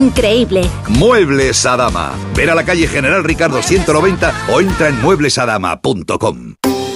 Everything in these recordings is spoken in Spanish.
Increíble. Muebles Adama. Ver a la calle General Ricardo 190 o entra en mueblesadama.com.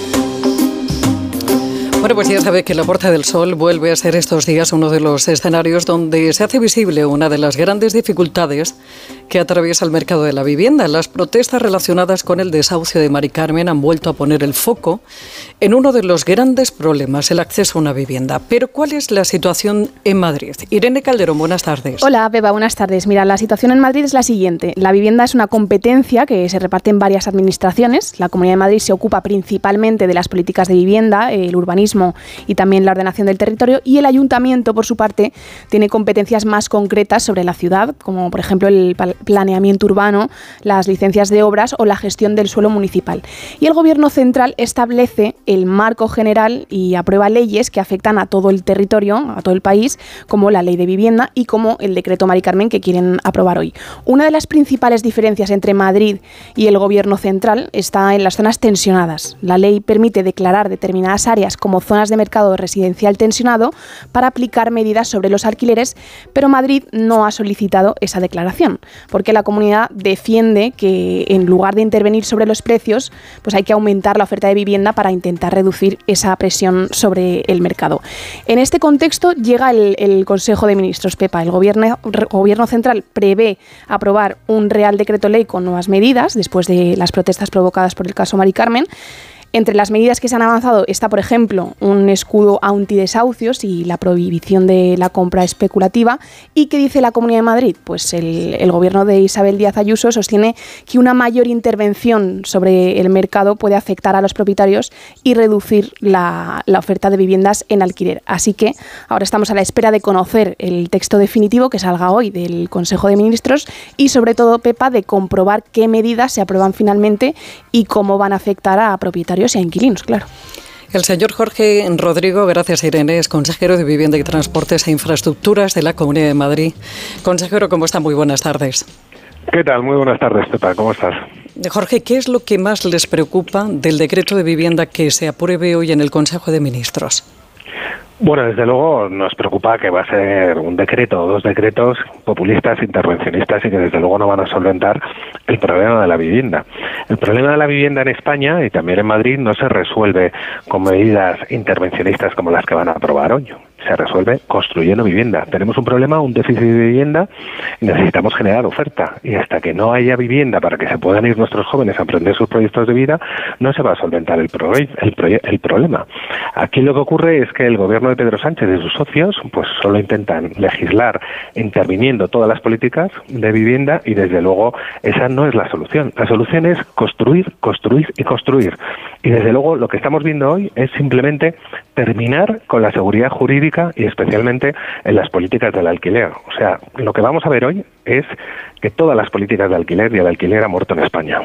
Bueno, pues ya sabe que la Puerta del Sol vuelve a ser estos días uno de los escenarios donde se hace visible una de las grandes dificultades que atraviesa el mercado de la vivienda. Las protestas relacionadas con el desahucio de Mari Carmen han vuelto a poner el foco en uno de los grandes problemas, el acceso a una vivienda. Pero ¿cuál es la situación en Madrid? Irene Calderón, buenas tardes. Hola, Beba, buenas tardes. Mira, la situación en Madrid es la siguiente. La vivienda es una competencia que se reparte en varias administraciones. La Comunidad de Madrid se ocupa principalmente de las políticas de vivienda, el urbanismo y también la ordenación del territorio, y el Ayuntamiento, por su parte, tiene competencias más concretas sobre la ciudad, como por ejemplo el planeamiento urbano, las licencias de obras o la gestión del suelo municipal. Y el Gobierno central establece el marco general y aprueba leyes que afectan a todo el territorio, a todo el país, como la Ley de Vivienda y como el Decreto Mari Carmen que quieren aprobar hoy. Una de las principales diferencias entre Madrid y el Gobierno central está en las zonas tensionadas. La ley permite declarar determinadas áreas como zonas de mercado residencial tensionado para aplicar medidas sobre los alquileres, pero Madrid no ha solicitado esa declaración, porque la comunidad defiende que en lugar de intervenir sobre los precios, pues hay que aumentar la oferta de vivienda para intentar reducir esa presión sobre el mercado. En este contexto llega el Consejo de Ministros, Pepa. El Gobierno central prevé aprobar un Real Decreto Ley con nuevas medidas después de las protestas provocadas por el caso Mari Carmen. Entre las medidas que se han avanzado está, por ejemplo, un escudo antidesahucios y la prohibición de la compra especulativa. ¿Y qué dice la Comunidad de Madrid? Pues el gobierno de Isabel Díaz Ayuso sostiene que una mayor intervención sobre el mercado puede afectar a los propietarios y reducir la oferta de viviendas en alquiler. Así que ahora estamos a la espera de conocer el texto definitivo que salga hoy del Consejo de Ministros y, sobre todo, Pepa, de comprobar qué medidas se aprueban finalmente y cómo van a afectar a propietarios y a inquilinos, claro. El señor Jorge Rodrigo, gracias Irene, es consejero de Vivienda y Transportes e Infraestructuras de la Comunidad de Madrid. Consejero, ¿cómo está? Muy buenas tardes. ¿Qué tal? Muy buenas tardes, Pepa. ¿Cómo estás? Jorge, ¿qué es lo que más les preocupa del decreto de vivienda que se apruebe hoy en el Consejo de Ministros? Bueno, desde luego nos preocupa que va a ser un decreto o dos decretos populistas, intervencionistas y que desde luego no van a solventar el problema de la vivienda. El problema de la vivienda en España y también en Madrid no se resuelve con medidas intervencionistas como las que van a aprobar hoy. Se resuelve construyendo vivienda. Tenemos un problema, un déficit de vivienda y necesitamos generar oferta. Y hasta que no haya vivienda para que se puedan ir nuestros jóvenes a emprender sus proyectos de vida, no se va a solventar el problema. Aquí lo que ocurre es que el gobierno de Pedro Sánchez y sus socios pues solo intentan legislar interviniendo todas las políticas de vivienda y desde luego esa no es la solución. La solución es construir, construir y construir. Y desde luego lo que estamos viendo hoy es simplemente terminar con la seguridad jurídica y especialmente en las políticas del alquiler. O sea, lo que vamos a ver hoy es que todas las políticas de alquiler y el alquiler ha muerto en España.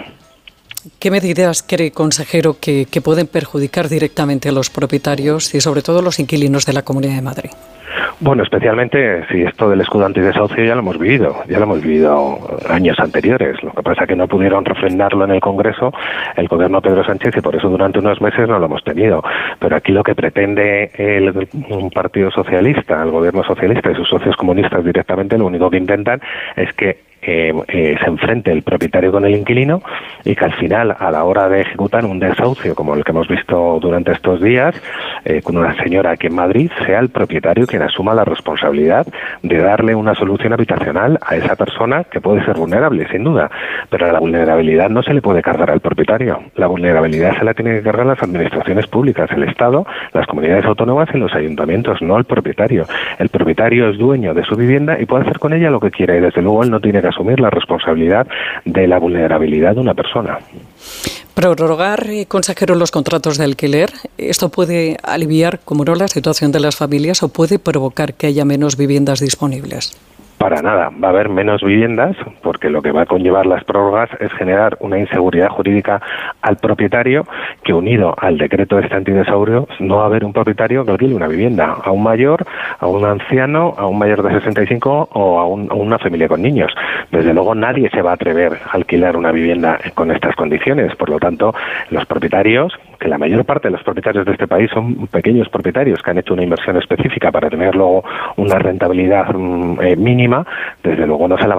¿Qué medidas cree, consejero, que pueden perjudicar directamente a los propietarios y sobre todo a los inquilinos de la Comunidad de Madrid? Bueno, especialmente si esto del escudo antidesahucio ya lo hemos vivido años anteriores. Lo que pasa es que no pudieron refrendarlo en el Congreso el gobierno de Pedro Sánchez y por eso durante unos meses no lo hemos tenido. Pero aquí lo que pretende un partido socialista, el gobierno socialista y sus socios comunistas directamente, lo único que intentan es que se enfrente el propietario con el inquilino y que al final, a la hora de ejecutar un desahucio como el que hemos visto durante estos días, con una señora aquí en Madrid, sea el propietario quien asuma la responsabilidad de darle una solución habitacional a esa persona que puede ser vulnerable, sin duda, pero la vulnerabilidad no se le puede cargar al propietario. La vulnerabilidad se la tienen que cargar las administraciones públicas, el Estado, las comunidades autónomas y los ayuntamientos, no el propietario. El propietario es dueño de su vivienda y puede hacer con ella lo que quiera y desde luego él no tiene que asumir la responsabilidad de la vulnerabilidad de una persona. Prorrogar, consejero, los contratos de alquiler, ¿esto puede aliviar, como no, la situación de las familias o puede provocar que haya menos viviendas disponibles? Para nada, va a haber menos viviendas porque lo que va a conllevar las prórrogas es generar una inseguridad jurídica al propietario que, unido al decreto de este antidesahucio, no va a haber un propietario que alquile una vivienda a un mayor, a un anciano, a un mayor de 65 o a una familia con niños. Desde luego nadie se va a atrever a alquilar una vivienda con estas condiciones. Por lo tanto, los propietarios, que la mayor parte de los propietarios de este país son pequeños propietarios que han hecho una inversión específica para tener luego una rentabilidad mínima, desde luego no se la